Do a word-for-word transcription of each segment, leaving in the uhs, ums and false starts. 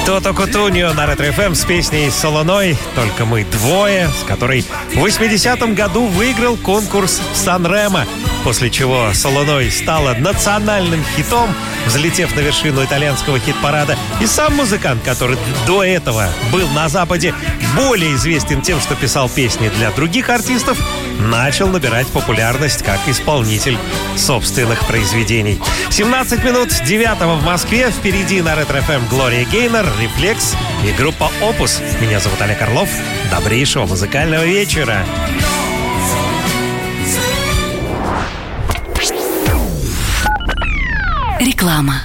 Тото Кутуньо на Ретро эф эм с песней «Солоной. Только мы двое», с которой в восьмидесятом году выиграл конкурс Сан-Ремо, после чего «Солоной» стала национальным хитом, взлетев на вершину итальянского хит-парада. И сам музыкант, который до этого был на Западе более известен тем, что писал песни для других артистов, начал набирать популярность как исполнитель собственных произведений. семнадцать минут девятого в Москве. Впереди на Ретро эф эм Глория Гейнор, Рефлекс и группа Опус. Меня зовут Олег Орлов. Добрейшего музыкального вечера. Реклама.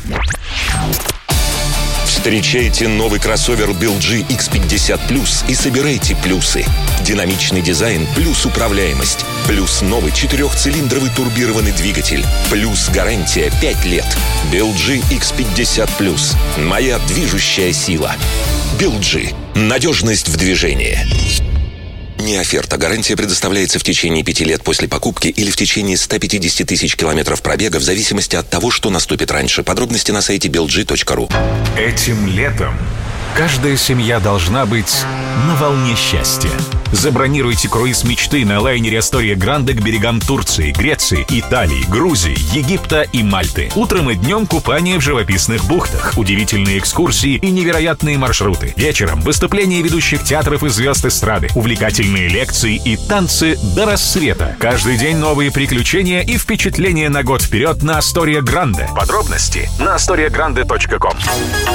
Встречайте новый кроссовер би эл джи икс пятьдесят плюс и собирайте плюсы. Динамичный дизайн плюс управляемость. Плюс новый четырехцилиндровый турбированный двигатель. Плюс гарантия пять лет. би эл джи икс пятьдесят плюс. Моя движущая сила. би эл джи. Надежность в движении. Не оферта. Гарантия предоставляется в течение пяти лет после покупки или в течение ста пятидесяти тысяч километров пробега в зависимости от того, что наступит раньше. Подробности на сайте би эл джи точка ру. Этим летом каждая семья должна быть на волне счастья. Забронируйте круиз мечты на лайнере Астория Гранде к берегам Турции, Греции, Италии, Грузии, Египта и Мальты. Утром и днем купание в живописных бухтах, удивительные экскурсии и невероятные маршруты. Вечером выступления ведущих театров и звезд эстрады, увлекательные лекции и танцы до рассвета. Каждый день новые приключения и впечатления на год вперед на Астория Гранде. Подробности на астория гранде точка ком.